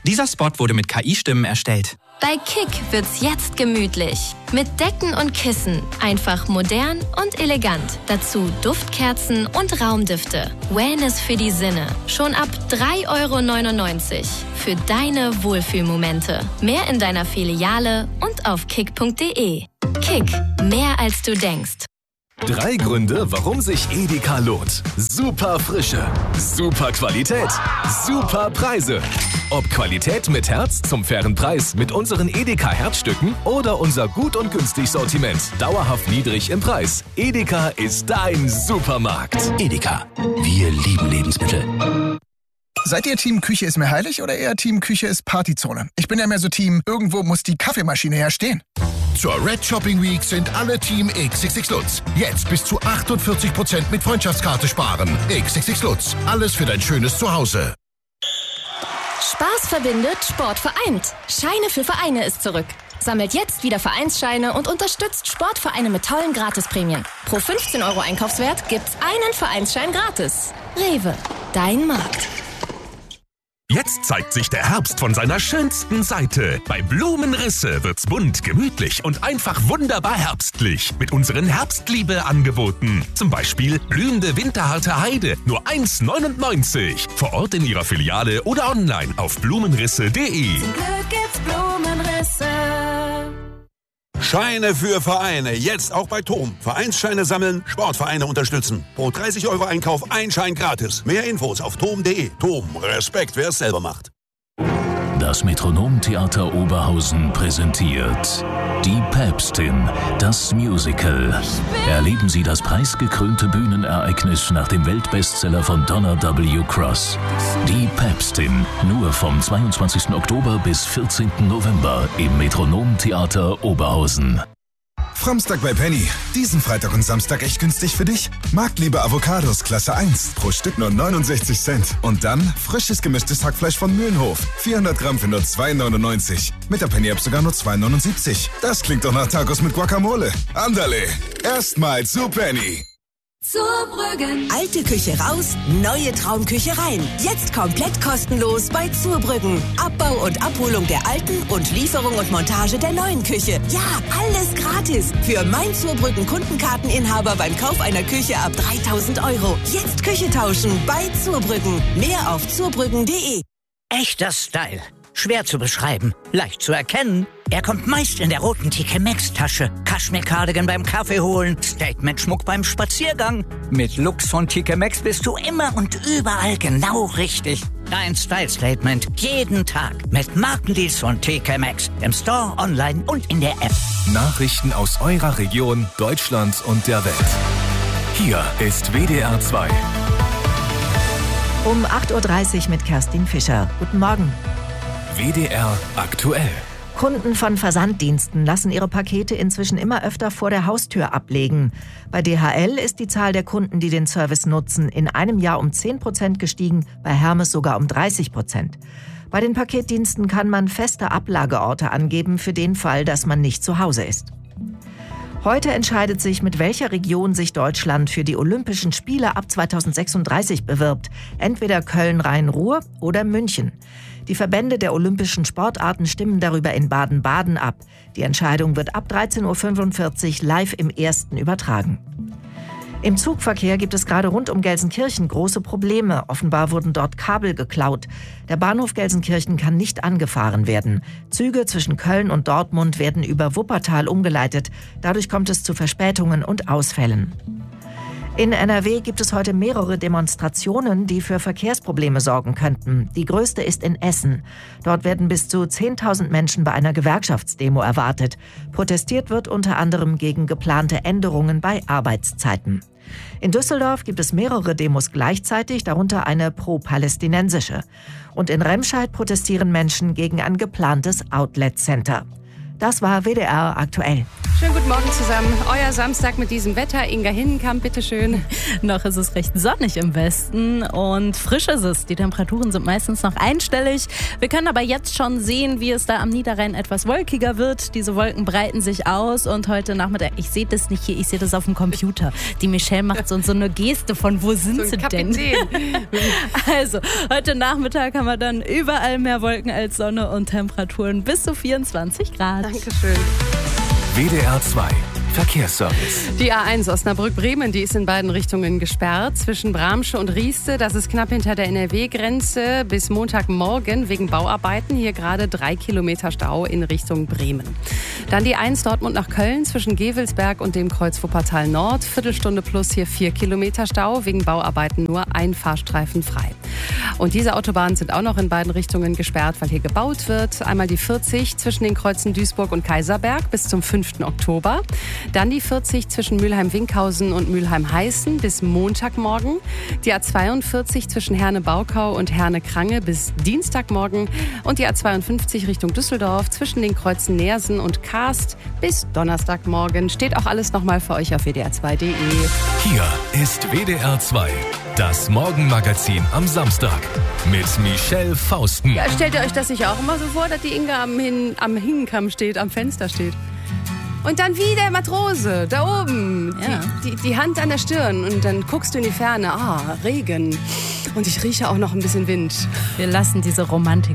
Dieser Spot wurde mit KI-Stimmen erstellt. Bei Kick wird's jetzt gemütlich. Mit Decken und Kissen. Einfach modern und elegant. Dazu Duftkerzen und Raumdüfte. Wellness für die Sinne. Schon ab 3,99 € für deine Wohlfühlmomente. Mehr in deiner Filiale und auf kick.de. Kick, mehr als du denkst. 3 Gründe, warum sich Edeka lohnt. Super Frische, super Qualität, super Preise. Ob Qualität mit Herz zum fairen Preis mit unseren Edeka Herzstücken oder unser gut und günstig Sortiment dauerhaft niedrig im Preis. Edeka ist dein Supermarkt. Edeka, wir lieben Lebensmittel. Seid ihr Team Küche ist mir heilig oder eher Team Küche ist Partyzone? Ich bin ja mehr so Team, irgendwo muss die Kaffeemaschine ja stehen. Zur Red Shopping Week sind alle Team XXX Lutz. Jetzt bis zu 48% mit Freundschaftskarte sparen. XXX Lutz, alles für dein schönes Zuhause. Spaß verbindet, Sport vereint. Scheine für Vereine ist zurück. Sammelt jetzt wieder Vereinsscheine und unterstützt Sportvereine mit tollen Gratisprämien. Pro 15 € Einkaufswert gibt's einen Vereinsschein gratis. Rewe, dein Markt. Jetzt zeigt sich der Herbst von seiner schönsten Seite. Bei Blumenrisse wird's bunt, gemütlich und einfach wunderbar herbstlich. Mit unseren Herbstliebe-Angeboten. Zum Beispiel blühende winterharte Heide, nur 1,99 €. Vor Ort in Ihrer Filiale oder online auf blumenrisse.de. Zum Glück gibt's Blumenrisse. Scheine für Vereine, jetzt auch bei TOM. Vereinsscheine sammeln, Sportvereine unterstützen. Pro 30 € Einkauf ein Schein gratis. Mehr Infos auf tom.de. TOM, Respekt, wer es selber macht. Das Metronomtheater Oberhausen präsentiert Die Päpstin, das Musical. Erleben Sie das preisgekrönte Bühnenereignis nach dem Weltbestseller von Donna W. Cross. Die Päpstin, nur vom 22. Oktober bis 14. November im Metronomtheater Oberhausen. Framstag bei Penny. Diesen Freitag und Samstag echt günstig für dich. Marktliebe Avocados Klasse 1. Pro Stück nur 69 Cent. Und dann frisches gemischtes Hackfleisch von Mühlenhof. 400 Gramm für nur 2,99. Mit der Penny-App sogar nur 2,79. Das klingt doch nach Tacos mit Guacamole. Andale. Erstmal zu Penny. Zurbrüggen. Alte Küche raus, neue Traumküche rein. Jetzt komplett kostenlos bei Zurbrüggen. Abbau und Abholung der alten und Lieferung und Montage der neuen Küche. Ja, alles gratis. Für mein Zurbrüggen Kundenkarteninhaber beim Kauf einer Küche ab 3.000 €. Jetzt Küche tauschen bei Zurbrüggen. Mehr auf zurbrüggen.de. Echter Style. Schwer zu beschreiben, leicht zu erkennen. Er kommt meist in der roten TK Maxx Tasche. Kaschmir-Cardigan beim Kaffee holen, Statement-Schmuck beim Spaziergang. Mit Looks von TK Maxx bist du immer und überall genau richtig. Dein Style-Statement jeden Tag mit Markendeals von TK Maxx. Im Store, online und in der App. Nachrichten aus eurer Region, Deutschland und der Welt. Hier ist WDR 2. Um 8:30 Uhr mit Kerstin Fischer. Guten Morgen. WDR aktuell. Kunden von Versanddiensten lassen ihre Pakete inzwischen immer öfter vor der Haustür ablegen. Bei DHL ist die Zahl der Kunden, die den Service nutzen, in einem Jahr um 10% gestiegen, bei Hermes sogar um 30%. Bei den Paketdiensten kann man feste Ablageorte angeben für den Fall, dass man nicht zu Hause ist. Heute entscheidet sich, mit welcher Region sich Deutschland für die Olympischen Spiele ab 2036 bewirbt. Entweder Köln-Rhein-Ruhr oder München. Die Verbände der olympischen Sportarten stimmen darüber in Baden-Baden ab. Die Entscheidung wird ab 13:45 Uhr live im Ersten übertragen. Im Zugverkehr gibt es gerade rund um Gelsenkirchen große Probleme. Offenbar wurden dort Kabel geklaut. Der Bahnhof Gelsenkirchen kann nicht angefahren werden. Züge zwischen Köln und Dortmund werden über Wuppertal umgeleitet. Dadurch kommt es zu Verspätungen und Ausfällen. In NRW gibt es heute mehrere Demonstrationen, die für Verkehrsprobleme sorgen könnten. Die größte ist in Essen. Dort werden bis zu 10.000 Menschen bei einer Gewerkschaftsdemo erwartet. Protestiert wird unter anderem gegen geplante Änderungen bei Arbeitszeiten. In Düsseldorf gibt es mehrere Demos gleichzeitig, darunter eine pro-palästinensische. Und in Remscheid protestieren Menschen gegen ein geplantes Outlet-Center. Das war WDR aktuell. Schönen guten Morgen zusammen. Euer Samstag mit diesem Wetter. Inga Hinnenkamp, bitteschön. Noch ist es recht sonnig im Westen und frisch ist es. Die Temperaturen sind meistens noch einstellig. Wir können aber jetzt schon sehen, wie es da am Niederrhein etwas wolkiger wird. Diese Wolken breiten sich aus und heute Nachmittag, ich sehe das nicht hier, ich sehe das auf dem Computer. Die Michelle macht so eine Geste von, wo sind sie denn? Also, heute Nachmittag haben wir dann überall mehr Wolken als Sonne und Temperaturen bis zu 24 Grad. Dankeschön. WDR 2 Verkehrsservice. Die A1 Osnabrück-Bremen, die ist in beiden Richtungen gesperrt. Zwischen Bramsche und Rieste, das ist knapp hinter der NRW-Grenze, bis Montagmorgen wegen Bauarbeiten. Hier gerade 3 Kilometer Stau in Richtung Bremen. Dann die 1 Dortmund nach Köln zwischen Gevelsberg und dem Kreuz Wuppertal Nord. Viertelstunde plus hier 4 Kilometer Stau. Wegen Bauarbeiten nur ein Fahrstreifen frei. Und diese Autobahnen sind auch noch in beiden Richtungen gesperrt, weil hier gebaut wird. Einmal die 40 zwischen den Kreuzen Duisburg und Kaiserberg bis zum 5. Oktober. Dann die 40 zwischen Mülheim-Winkhausen und Mülheim-Heißen bis Montagmorgen. Die A42 zwischen Herne-Baukau und Herne-Krange bis Dienstagmorgen. Und die A52 Richtung Düsseldorf zwischen den Kreuzen Neersen und Karst bis Donnerstagmorgen. Steht auch alles nochmal für euch auf wdr2.de. Hier ist WDR 2, das Morgenmagazin am Samstag mit Michelle Fausten. Ja, stellt ihr euch das nicht auch immer so vor, dass die Inga am Hinenkamm steht, am Fenster steht? Und dann wie der Matrose, da oben, ja. die Hand an der Stirn und dann guckst du in die Ferne, Regen und ich rieche auch noch ein bisschen Wind. Wir lassen diese Romantik